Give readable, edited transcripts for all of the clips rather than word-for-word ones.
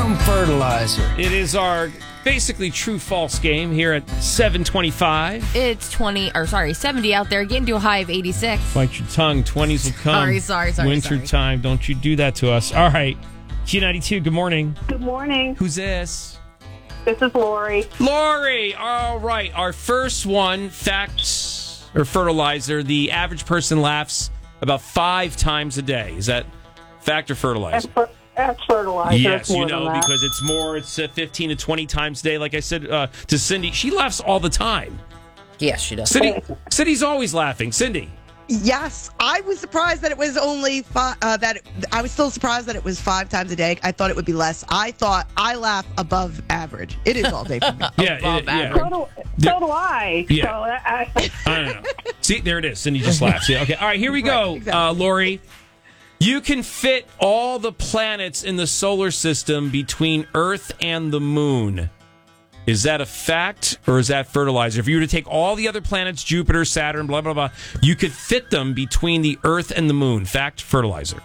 Some fertilizer. It is our basically true-false game here at 7:25. It's 70 out there, getting to a high of 86. Bite your tongue. 20s will come. Sorry. Winter time. Don't you do that to us. All right. Q92, good morning. Good morning. Who's this? This is Lori. Lori. All right. Our first one, facts or fertilizer. The average person laughs about 5 times a day. Is that fact or fertilizer? That's fertilizer. Yes, it's more you know, than that. because it's more. It's 15 to 20 times a day. Like I said to Cindy, she laughs all the time. Yes, she does. Cindy's always laughing. Cindy. Yes, I was surprised that it was only I was still surprised that it was 5 times a day. I thought it would be less. I thought I laugh above average. It is all day for me. Yeah. So do I. Yeah. So I don't know. See, there it is. Cindy just laughs. Yeah. Okay. All right. Here we go, Right, exactly. Lori. You can fit all the planets in the solar system between Earth and the moon. Is that a fact or is that fertilizer? If you were to take all the other planets, Jupiter, Saturn, blah, blah, blah, you could fit them between the Earth and the moon. Fact, fertilizer.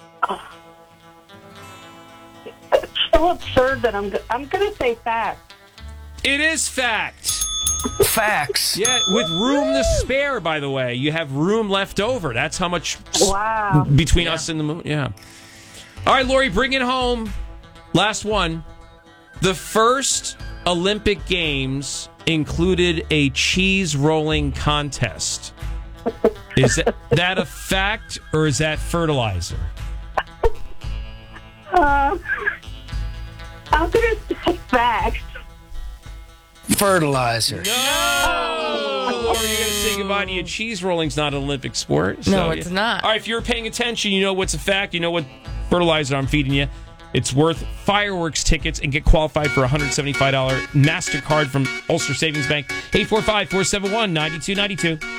it's so absurd that I'm going to say fact. It is fact. Facts. Yeah, with room to spare, by the way. You have room left over. That's how much Wow. between us and the moon. Yeah. All right, Lori, bring it home. Last one. The first Olympic Games included a cheese rolling contest. Is that a fact or is that fertilizer? I'm going to say fact. Fertilizer. No! Lori, you're going to say goodbye to you. Cheese rolling's not an Olympic sport. No, it's not. All right, if you're paying attention, you know what's a fact. You know what fertilizer I'm feeding you. It's worth fireworks tickets and get qualified for a $175 MasterCard from Ulster Savings Bank. 845-471-9292.